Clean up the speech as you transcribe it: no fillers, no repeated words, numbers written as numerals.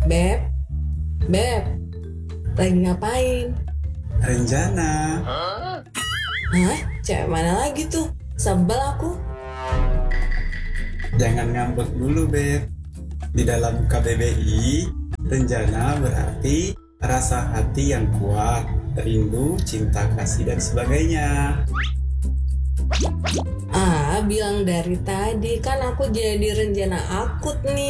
Beb, Beb, lagi ngapain? Renjana, Hah? Cewek mana lagi tuh? Sebel aku. jangan ngambek dulu Beb. Di dalam KBBI, Renjana berarti rasa hati yang kuat, rindu, cinta kasih dan sebagainya. Bilang dari tadi kan aku jadi rencana akut nih.